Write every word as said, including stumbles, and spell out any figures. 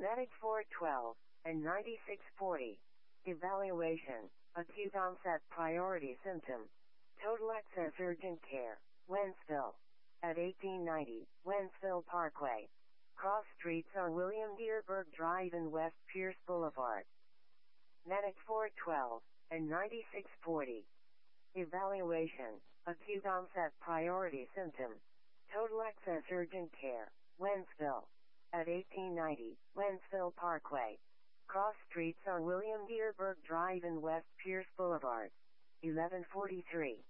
Medic four twelve and ninety-six forty. Evaluation. Acute onset priority symptom. Total access urgent care. Wentzville. At eighteen ninety, Wentzville Parkway. Cross streets on William Dearborg Drive and West Pierce Boulevard. Medic four twelve and ninety-six forty. Evaluation. Acute onset priority symptom. Total access urgent care. Wentzville. At eighteen ninety, Wentzville Parkway. Cross streets on William Dearborg Drive and West Pierce Boulevard. eleven forty-three.